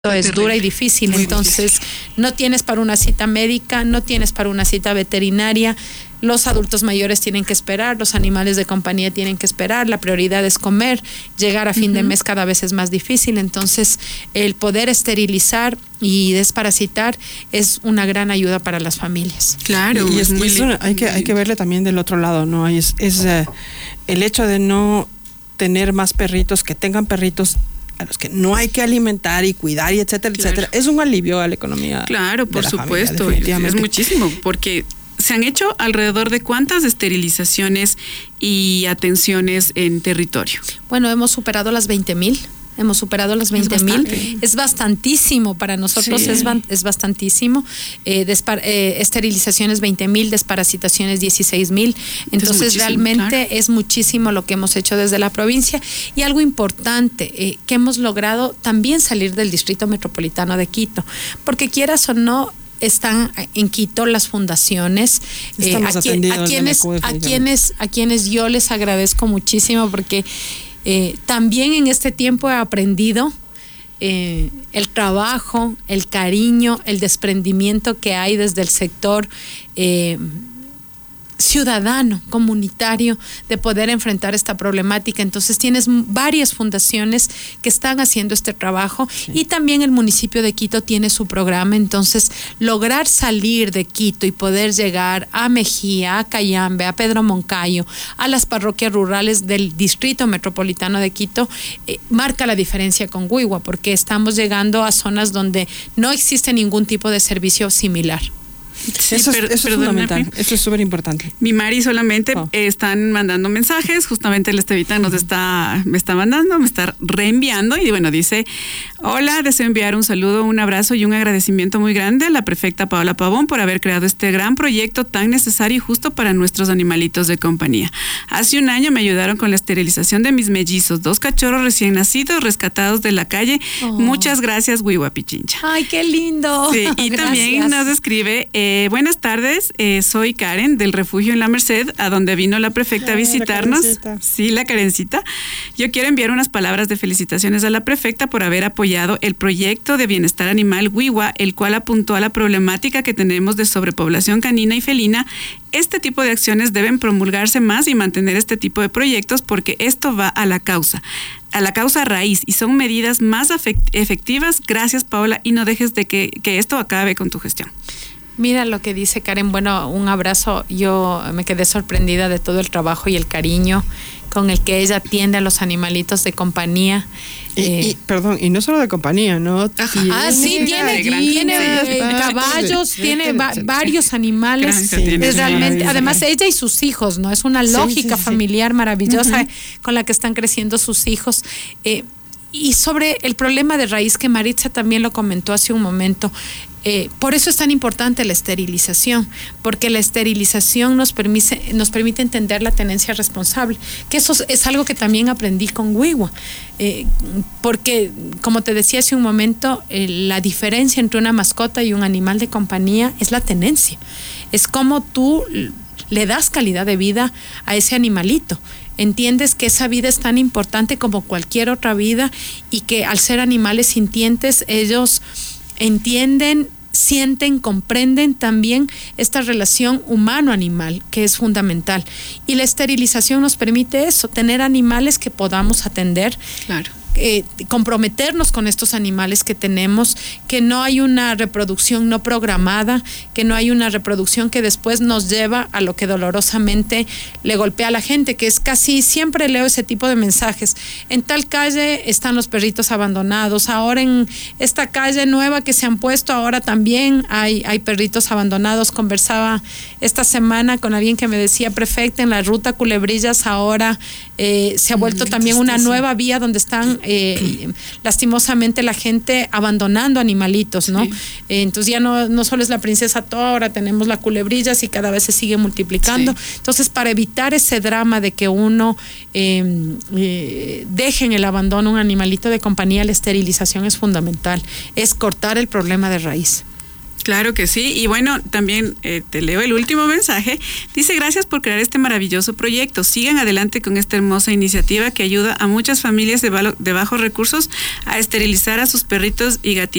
es dura y difícil. Entonces, no tienes para una cita médica, no tienes para una cita veterinaria. Los adultos mayores tienen que esperar, los animales de compañía tienen que esperar, la prioridad es comer, llegar a fin de mes cada vez es más difícil, entonces el poder esterilizar y desparasitar es una gran ayuda para las familias. Claro, y hay que verle también del otro lado, ¿no? Es el hecho de no tener más perritos, que tengan perritos a los que no hay que alimentar y cuidar y etcétera, etcétera, es un alivio a la economía. Claro, por supuesto, es muchísimo, porque se han hecho alrededor de ¿cuántas esterilizaciones y atenciones en territorio? Bueno, hemos superado las 20,000. Hemos superado las 20,000. Es bastantísimo para nosotros, sí. es bastantísimo. Esterilizaciones 20,000, desparasitaciones 16,000. Entonces realmente es muchísimo lo que hemos hecho desde la provincia. Y algo importante, que hemos logrado también salir del Distrito Metropolitano de Quito, porque quieras o no, están en Quito las fundaciones, a quienes yo les agradezco muchísimo, porque también en este tiempo he aprendido el trabajo, el cariño, el desprendimiento que hay desde el sector ciudadano, comunitario, de poder enfrentar esta problemática. Entonces tienes varias fundaciones que están haciendo este trabajo, sí. Y también el municipio de Quito tiene su programa. Entonces lograr salir de Quito y poder llegar a Mejía, a Cayambe, a Pedro Moncayo, a las parroquias rurales del Distrito Metropolitano de Quito, marca la diferencia con Huigua, porque estamos llegando a zonas donde no existe ningún tipo de servicio similar. Sí, eso es fundamental, eso es súper importante. Mi Mari, solamente están mandando mensajes, justamente el Estevita me está mandando, me está reenviando y bueno, dice: hola, deseo enviar un saludo, un abrazo y un agradecimiento muy grande a la prefecta Paola Pavón por haber creado este gran proyecto tan necesario y justo para nuestros animalitos de compañía. Hace un año me ayudaron con la esterilización de mis mellizos, 2 cachorros recién nacidos rescatados de la calle. Muchas gracias, Huigua Pichincha. Ay, qué lindo. Sí, y también nos escribe: buenas tardes, soy Karen del refugio en La Merced, a donde vino la prefecta a visitarnos. La Karencita. Yo quiero enviar unas palabras de felicitaciones a la prefecta por haber apoyado el proyecto de bienestar animal Huigua, el cual apuntó a la problemática que tenemos de sobrepoblación canina y felina. Este tipo de acciones deben promulgarse más y mantener este tipo de proyectos, porque esto va a la causa raíz, y son medidas más efectivas. Gracias, Paola, y no dejes de que esto acabe con tu gestión. Mira lo que dice Karen, bueno, un abrazo. Yo me quedé sorprendida de todo el trabajo y el cariño con el que ella atiende a los animalitos de compañía. Y no solo de compañía, ¿no? Tiene caballos, tiene varios animales. Realmente, además ella y sus hijos, ¿no? Es una lógica familiar maravillosa con la que están creciendo sus hijos. Y sobre el problema de raíz, que Maritza también lo comentó hace un momento, por eso es tan importante la esterilización, porque la esterilización nos permite entender la tenencia responsable, que eso es algo que también aprendí con Huigua, porque como te decía hace un momento, la diferencia entre una mascota y un animal de compañía es la tenencia, es como tú le das calidad de vida a ese animalito. Entiendes que esa vida es tan importante como cualquier otra vida, y que al ser animales sintientes, ellos entienden, sienten, comprenden también esta relación humano-animal, que es fundamental. Y la esterilización nos permite eso, tener animales que podamos atender. Claro. Comprometernos con estos animales que tenemos, que no hay una reproducción no programada, que no hay una reproducción que después nos lleva a lo que dolorosamente le golpea a la gente, que es casi siempre leo ese tipo de mensajes: en tal calle están los perritos abandonados, ahora en esta calle nueva que se han puesto ahora también hay perritos abandonados. Conversaba esta semana con alguien que me decía: prefecta, en la ruta Culebrillas ahora se ha vuelto también una nueva vía donde están lastimosamente la gente abandonando animalitos, ¿no? Sí. Entonces ya no solo es la Princesa Toa, ahora tenemos la Culebrillas y cada vez se sigue multiplicando. Sí. Entonces, para evitar ese drama de que uno deje en el abandono un animalito de compañía, la esterilización es fundamental, es cortar el problema de raíz. Claro que sí, y bueno, también te leo el último mensaje. Dice: gracias por crear este maravilloso proyecto. Sigan adelante con esta hermosa iniciativa que ayuda a muchas familias de bajos recursos a esterilizar a sus perritos y gatitos.